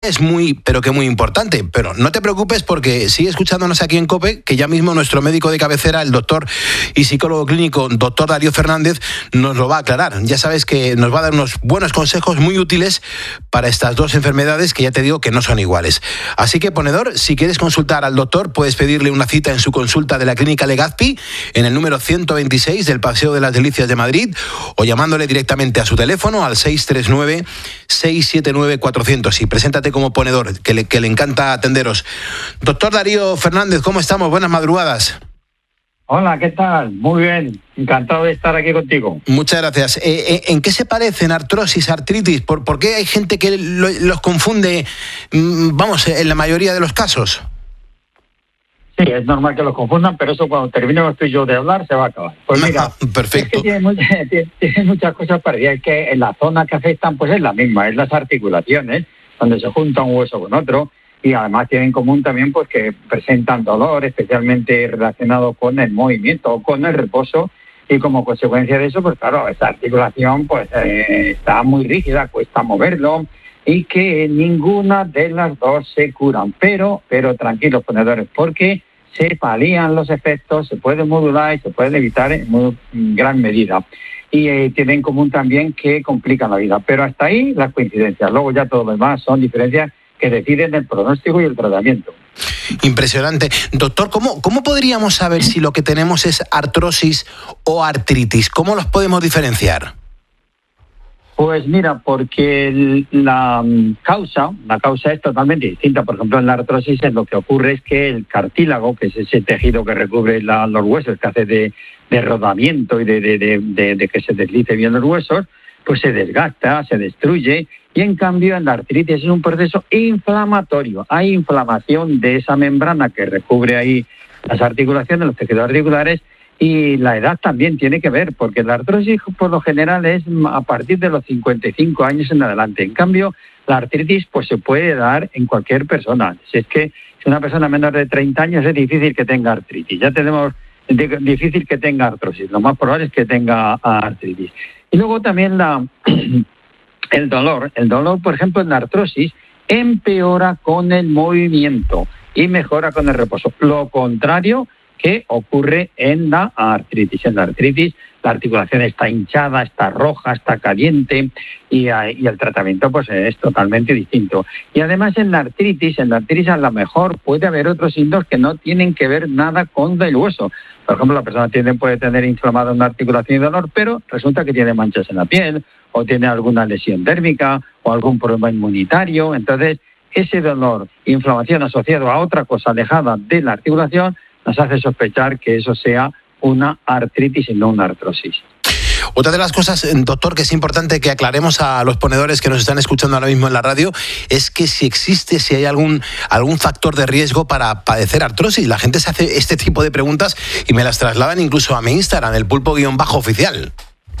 es muy, pero que muy importante. Pero no te preocupes porque sigue escuchándonos aquí en COPE, que ya mismo nuestro médico de cabecera, el doctor y psicólogo clínico, doctor Darío Fernández, nos lo va a aclarar. Ya sabes que nos va a dar unos buenos consejos muy útiles para estas dos enfermedades que ya te digo que no son iguales. Así que, ponedor, si quieres consultar al doctor, puedes pedirle una cita en su consulta de la Clínica Legazpi, en el número 126 del Paseo de las Delicias de Madrid, o llamándole directamente a su teléfono al 639-679-400. Y preséntate como ponedor, que le encanta atenderos. Doctor Darío Fernández, ¿cómo estamos? Buenas madrugadas. Hola, ¿qué tal? Muy bien, encantado de estar aquí contigo. Muchas gracias. ¿En qué se parecen artrosis, artritis? ¿Por qué hay gente que los confunde, en la mayoría de los casos? Sí, es normal que los confundan, pero eso cuando terminemos tú y yo de hablar se va a acabar. Pues mira, perfecto. Es que tiene muchas cosas parecidas, es que en la zona que afectan pues es la misma, es las articulaciones, donde se junta un hueso con otro, y además tienen en común también pues que presentan dolor, especialmente relacionado con el movimiento o con el reposo, y como consecuencia de eso, pues claro, esa articulación pues está muy rígida, cuesta moverlo, y que ninguna de las dos se curan. Pero tranquilos, ponedores, porque se palían los efectos, se puede modular y se puede evitar en muy gran medida. Y tienen en común también que complican la vida. Pero hasta ahí las coincidencias. Luego ya todo lo demás son diferencias que deciden el pronóstico y el tratamiento. Impresionante. Doctor, ¿cómo podríamos saber si lo que tenemos es artrosis o artritis? ¿Cómo los podemos diferenciar? Pues mira, porque la causa es totalmente distinta. Por ejemplo, en la artrosis lo que ocurre es que el cartílago, que es ese tejido que recubre los huesos, que hace de rodamiento y de que se deslice bien los huesos, pues se desgasta, se destruye. Y en cambio, en la artritis es un proceso inflamatorio. Hay inflamación de esa membrana que recubre ahí las articulaciones, los tejidos articulares. Y la edad también tiene que ver, porque la artrosis por lo general es a partir de los 55 años en adelante. En cambio, la artritis pues se puede dar en cualquier persona. Si es que si una persona menor de 30 años es difícil que tenga artritis. Ya tenemos difícil que tenga artrosis. Lo más probable es que tenga artritis. Y luego también el dolor. El dolor, por ejemplo, en la artrosis empeora con el movimiento y mejora con el reposo. Lo contrario que ocurre en la artritis. En la artritis la articulación está hinchada, está roja, está caliente y el tratamiento pues es totalmente distinto. Y además en la artritis a lo mejor puede haber otros signos que no tienen que ver nada con el hueso. Por ejemplo, la persona puede tener inflamada una articulación y dolor, pero resulta que tiene manchas en la piel o tiene alguna lesión dérmica o algún problema inmunitario. Entonces, ese dolor, inflamación asociado a otra cosa alejada de la articulación, nos hace sospechar que eso sea una artritis y no una artrosis. Otra de las cosas, doctor, que es importante que aclaremos a los ponedores que nos están escuchando ahora mismo en la radio, es que si hay algún factor de riesgo para padecer artrosis. La gente se hace este tipo de preguntas y me las trasladan incluso a mi Instagram, el pulpo_oficial.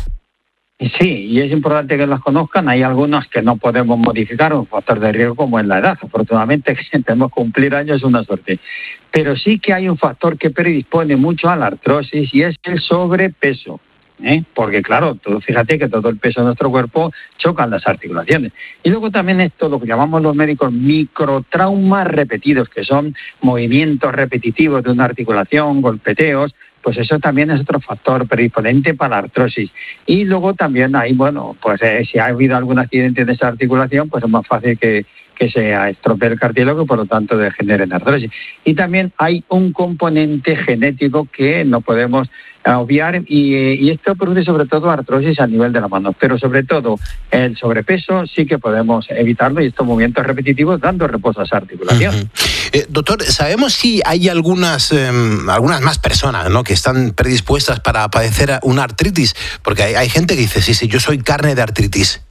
Sí, y es importante que las conozcan. Hay algunas que no podemos modificar, un factor de riesgo como en la edad. Afortunadamente, que tenemos que cumplir años es una suerte. Pero sí que hay un factor que predispone mucho a la artrosis y es el sobrepeso. Porque claro, fíjate que todo el peso de nuestro cuerpo chocan las articulaciones. Y luego también esto, lo que llamamos los médicos microtraumas repetidos, que son movimientos repetitivos de una articulación, golpeteos, pues eso también es otro factor predisponente para la artrosis. Y luego también hay, si ha habido algún accidente en esa articulación, pues es más fácil que se estropee el cartílago y por lo tanto degenere en artrosis. Y también hay un componente genético que no podemos obviar y esto produce sobre todo artrosis a nivel de la mano, pero sobre todo el sobrepeso sí que podemos evitarlo y estos movimientos repetitivos dando reposo a esa articulación. Doctor, ¿sabemos si hay algunas más personas, ¿no?, que están predispuestas para padecer una artritis? Porque hay gente que dice, sí, yo soy carne de artritis.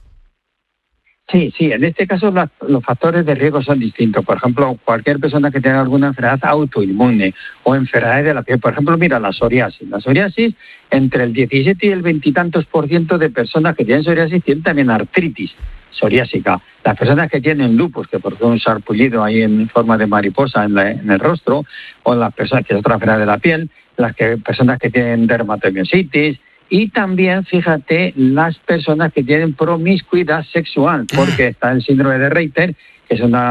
Sí, en este caso los factores de riesgo son distintos. Por ejemplo, cualquier persona que tenga alguna enfermedad autoinmune o enfermedades de la piel. Por ejemplo, mira, la psoriasis. La psoriasis, entre el 17 y el 20 y tantos % de personas que tienen psoriasis tienen también artritis psoriásica. Las personas que tienen lupus, que por ejemplo un sarpullido ahí en forma de mariposa en el rostro, o las personas que es otra enfermedad de la piel, personas que tienen dermatomiositis, Y también, fíjate, las personas que tienen promiscuidad sexual, porque está el síndrome de Reiter, que es una